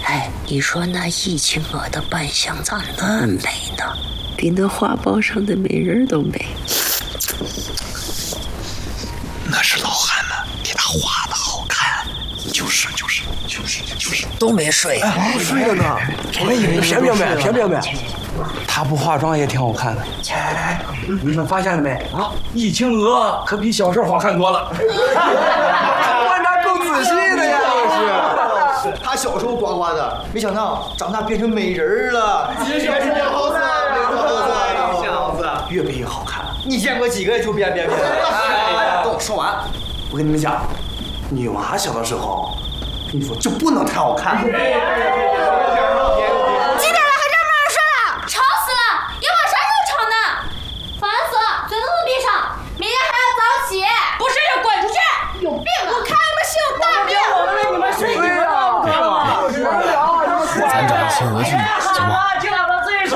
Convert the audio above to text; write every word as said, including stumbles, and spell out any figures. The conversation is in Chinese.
哎，你说那易青娥的扮相咋那美呢？比那画报上的美人都美。 那是老汉们给他画的好看。就是就是就是就是， 都没睡。 哎，睡了呢。我们以为偏偏没偏偏没，他不化妆也挺好看的。 哎，你们发现了没啊？易青娥可比小时候好看多了。 观察够仔细的呀， 是。他小时候呱呱的，没想到长大变成美人了。 小子，小子， 越变越好看。你见过几个就变变变？ 等我说完，我跟你们讲，女娃小的时候，跟你说就不能太好看。 几点了还这么睡了？吵死了！要往啥时候吵呢？烦死了！嘴都能闭上，明天还要早起。不是就滚出去！有病啊！我看你们是有大病！我们为你们睡，你们不看吗？ 咱找易青娥去，行吗？ 就让他自己